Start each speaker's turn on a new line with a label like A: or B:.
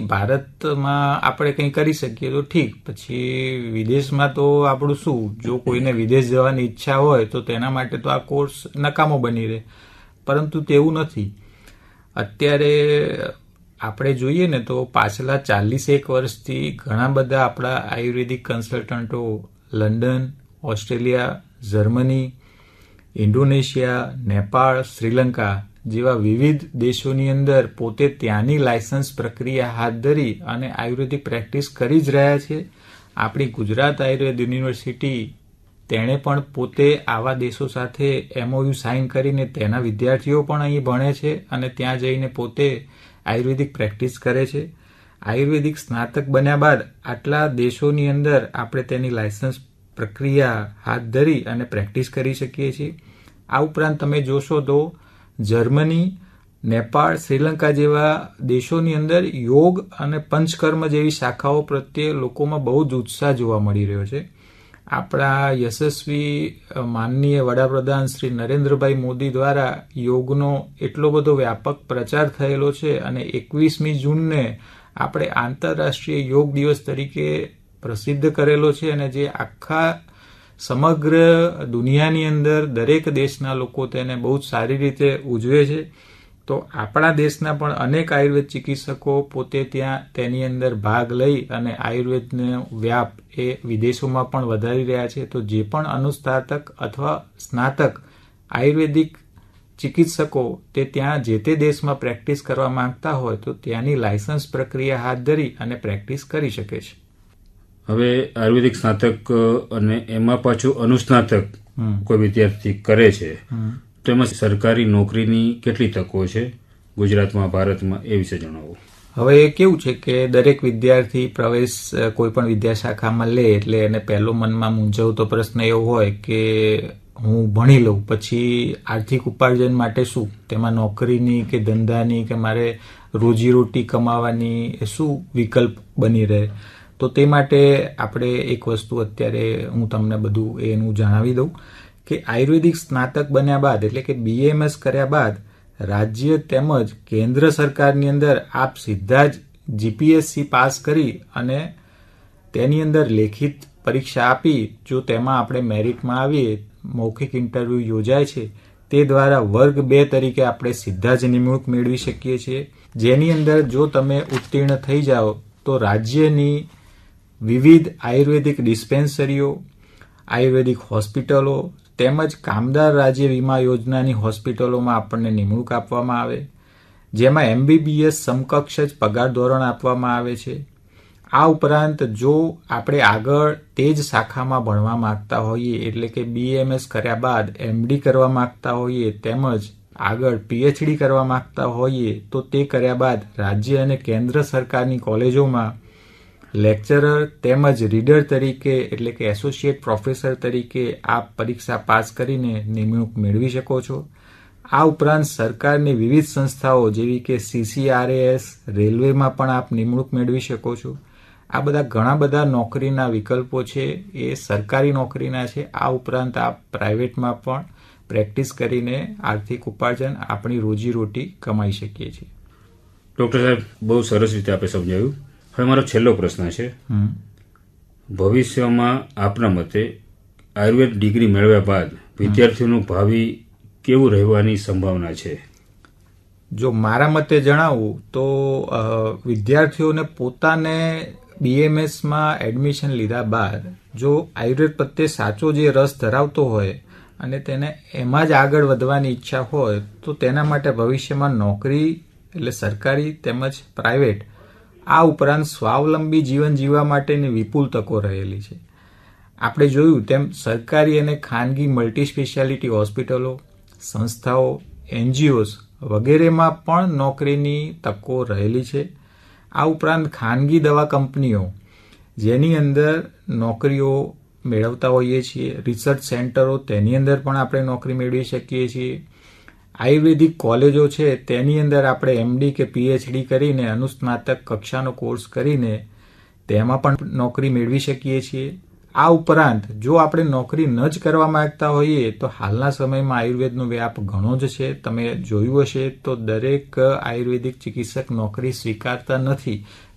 A: ભારતમાં આપણે કંઈ કરી શકીએ તો ઠીક, પછી વિદેશમાં તો આપણું શું, જો કોઈને વિદેશ જવાની ઈચ્છા હોય તો તેના માટે તો આ કોર્સ નકામો બની રહે, પરંતુ તેવું નથી. અત્યારે આપણે જોઈએ ને તો પાછલા 41 વર્ષથી ઘણા બધા આપણા આયુર્વેદિક કન્સલ્ટન્ટો London, Australia, Germany, Indonesia, Nepal, Sri Lanka જેવા વિવિધ દેશોની અંદર પોતે ત્યાંની લાયસન્સ પ્રક્રિયા હાથ ધરી અને આયુર્વેદિક પ્રેક્ટિસ કરી જ રહ્યા છે. આપણી ગુજરાત આયુર્વેદ યુનિવર્સિટી તેણે પણ પોતે આવા દેશો સાથે MOU સાઇન કરીને તેના વિદ્યાર્થીઓ પણ અહીં ભણે છે અને ત્યાં જઈને પોતે આયુર્વેદિક પ્રેક્ટિસ કરે છે. આયુર્વેદિક સ્નાતક બન્યા બાદ આટલા દેશોની અંદર આપણે તેની લાયસન્સ પ્રક્રિયા હાથ ધરી અને પ્રેક્ટિસ કરી શકીએ છીએ. આ ઉપરાંત તમે જોશો તો જર્મની, નેપાળ, શ્રીલંકા જેવા દેશોની અંદર યોગ અને પંચકર્મ જેવી શાખાઓ પ્રત્યે લોકોમાં બહુ જ ઉત્સાહ જોવા મળી રહ્યો છે. આપણા યશસ્વી માનનીય વડાપ્રધાન શ્રી નરેન્દ્રભાઈ મોદી દ્વારા યોગનો એટલો બધો વ્યાપક પ્રચાર થયેલો છે અને 21મી જૂનને આપણે આંતરરાષ્ટ્રીય યોગ દિવસ તરીકે પ્રસિદ્ધ કરેલો છે અને જે આખા સમગ્ર દુનિયાની અંદર દરેક દેશના લોકો તેને બહુ જ સારી રીતે ઉજવે છે. તો આપણા દેશના પણ અનેક આયુર્વેદ ચિકિત્સકો પોતે ત્યાં તેની અંદર ભાગ લઈ અને આયુર્વેદનો વ્યાપ એ વિદેશોમાં પણ વધારી રહ્યા છે. તો જે પણ અનુસ્નાતક અથવા સ્નાતક આયુર્વેદિક ચિકિત્સકો તે ત્યાં જે તે દેશમાં પ્રેક્ટિસ કરવા માંગતા હોય તો ત્યાંની લાયસન્સ પ્રક્રિયા હાથ ધરી અને પ્રેક્ટિસ કરી શકે છે.
B: હવે આયુર્વેદિક સ્નાતક અને એમાં પાછું અનુસ્નાતક કોઈ વિદ્યાર્થી કરે છે તો એમાં સરકારી નોકરીની કેટલી તકો છે ગુજરાતમાં, ભારતમાં, એ વિશે જણાવો.
A: હવે કેવું છે કે દરેક વિદ્યાર્થી પ્રવેશ કોઈ પણ વિદ્યાશાખામાં લે એટલે એને પહેલો મનમાં મૂંઝવતો પ્રશ્ન એવો હોય કે હું ભણી લઉં પછી આર્થિક ઉપાર્જન માટે શું, તેમાં નોકરીની કે ધંધાની કે મારે રોજીરોટી કમાવાની શું વિકલ્પ બની રહે. તો તે માટે આપણે એક વસ્તુ અત્યારે હું તમને બધું એનું જણાવી દઉં કે આયુર્વેદિક સ્નાતક બન્યા બાદ એટલે કે BAMS કર્યા બાદ રાજ્ય તેમજ કેન્દ્ર સરકારની અંદર આપ સીધા જ GPSC પાસ કરી અને તેની અંદર લેખિત પરીક્ષા આપી જો તેમાં આપણે મેરિટમાં આવીએ, મૌખિક ઇન્ટરવ્યૂ યોજાય છે, તે દ્વારા વર્ગ 2 તરીકે આપણે સીધા જ નિમણૂક મેળવી શકીએ છીએ. જેની અંદર જો તમે ઉત્તીર્ણ થઈ જાઓ તો રાજ્યની વિવિધ આયુર્વેદિક ડિસ્પેન્સરીઓ, આયુર્વેદિક હોસ્પિટલો તેમજ કામદાર રાજ્ય વીમા યોજનાની હોસ્પિટલોમાં આપણને નિમણૂક આપવામાં આવે, જેમાં MBBS સમકક્ષ જ પગાર ધોરણ આપવામાં આવે છે. આ ઉપરાંત જો આપણે આગળ તે જ શાખામાં ભણવા માંગતા હોઈએ એટલે કે BAMS કર્યા બાદ MD કરવા માંગતા હોઈએ તેમજ આગળ PhD કરવા માંગતા હોઈએ તો તે કર્યા બાદ રાજ્ય અને કેન્દ્ર સરકારની કોલેજોમાં લેક્ચરર તેમજ રીડર તરીકે એટલે કે એસોસિએટ પ્રોફેસર તરીકે આપ પરીક્ષા પાસ કરીને નિમણૂક મેળવી શકો છો. આ ઉપરાંત સરકારની વિવિધ સંસ્થાઓ જેવી કે CCRAS, રેલવેમાં પણ આપ નિમણૂક મેળવી શકો છો. આ બધા ઘણા બધા નોકરીના વિકલ્પો છે એ સરકારી નોકરીના છે. આ ઉપરાંત આપ પ્રાઇવેટમાં પણ પ્રેક્ટિસ કરીને આર્થિક ઉપાર્જન આપણી રોજીરોટી કમાઈ શકીએ છીએ.
B: ડૉક્ટર સાહેબ, બહુ સરસ રીતે આપે સમજાવ્યું. હવે મારો છેલ્લો પ્રશ્ન છે, ભવિષ્યમાં આપના મતે આયુર્વેદ ડિગ્રી મેળવ્યા બાદ વિદ્યાર્થીઓનું ભાવિ કેવું રહેવાની સંભાવના છે?
A: જો મારા મતે જણાવું તો વિદ્યાર્થીઓને પોતાને BAMSમાં એડમિશન લીધા બાદ જો આયુર્વેદ પ્રત્યે સાચો જે રસ ધરાવતો હોય અને તેને એમાં જ આગળ વધવાની ઈચ્છા હોય તો તેના માટે ભવિષ્યમાં નોકરી એટલે સરકારી તેમજ પ્રાઇવેટ આ ઉપરાંત સ્વાવલંબી જીવન જીવવા માટેની વિપુલ તકો રહેલી છે. આપણે જોયું તેમ સરકારી અને ખાનગી મલ્ટી સ્પેશિયાલિટી હોસ્પિટલો, સંસ્થાઓ, NGOs વગેરેમાં પણ નોકરીની તકો રહેલી છે. આ ઉપરાંત ખાનગી દવા કંપનીઓ જેની અંદર નોકરીઓ મેળવતા હોઈએ છીએ, રિસર્ચ સેન્ટરો તેની અંદર પણ આપણે નોકરી મેળવી શકીએ છીએ. આયુર્વેદિક કોલેજો છે તેની અંદર આપણે MD કે PhD કરીને અનુસ્નાતક કક્ષાનો કોર્સ કરીને તેમાં પણ નોકરી મેળવી શકીએ છીએ. આ ઉપરાંત જો આપણે નોકરી ન જ કરવા માંગતા હોઈએ તો હાલના સમયમાં આયુર્વેદનો વ્યાપ ઘણો જ છે. તમે જોયું હશે તો દરેક આયુર્વેદિક ચિકિત્સક નોકરી સ્વીકારતા નથી.